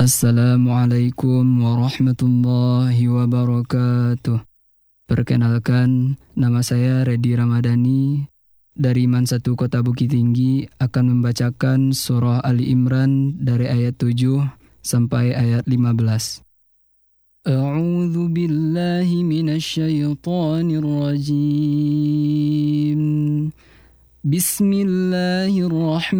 Assalamualaikum warahmatullahi wabarakatuh. Perkenalkan, nama saya Redi Ramadhani dari Mansatu Kota Bukit Tinggi akan membacakan surah Ali Imran dari ayat 7 sampai ayat 15. A'udzu billahi minasyaitonir rajim. Bismillahirrahmanirrahim.